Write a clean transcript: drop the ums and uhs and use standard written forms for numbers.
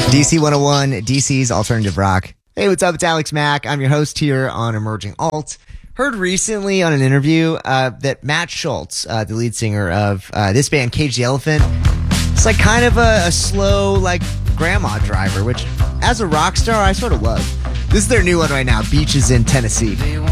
DC 101, DC's Alternative Rock. Hey, what's up? It's Alex Mack. I'm your host here on Emerging Alt. Heard recently on an interview that Matt Schultz, the lead singer of this band, Cage the Elephant, it's like kind of a slow, like, grandma driver, which as a rock star, I sort of love. This is their new one right now, Beaches in Tennessee.